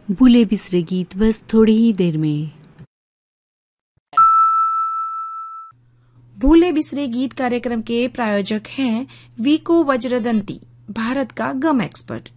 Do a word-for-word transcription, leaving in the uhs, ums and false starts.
भूले बिसरे गीत बस थोड़ी ही देर में। भूले बिसरे गीत कार्यक्रम के प्रायोजक हैं वीको वज्रदंती, भारत का गम एक्सपर्ट।